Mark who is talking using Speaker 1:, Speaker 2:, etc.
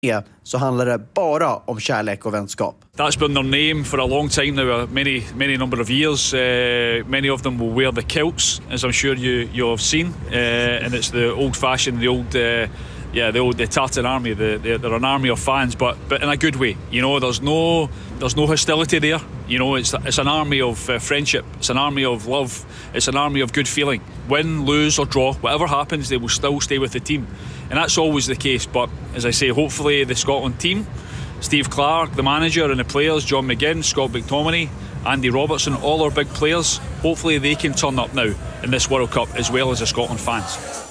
Speaker 1: så handlar det bara om kärlek och vänskap.
Speaker 2: That's been their name for a long time now, many number of years. Many of them will wear the kilts, as I'm sure you have seen, and it's the old-fashioned, the Tartan army. They're an army of fans, but in a good way. You know, there's no hostility there. You know, it's an army of friendship. It's an army of love. It's an army of good feeling. Win, lose or draw, whatever happens, they will still stay with the team, and that's always the case. But as I say, hopefully the Scotland team, Steve Clarke, the manager, and the players, John McGinn, Scott McTominay, Andy Robertson, all our big players, hopefully they can turn up now in this World Cup as well as the Scotland fans.